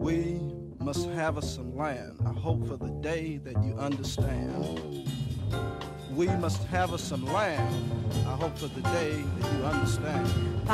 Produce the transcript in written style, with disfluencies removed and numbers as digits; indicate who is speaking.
Speaker 1: We must have us some land. I hope for the day that you understand. We must have us some land. I hope for the day that you understand.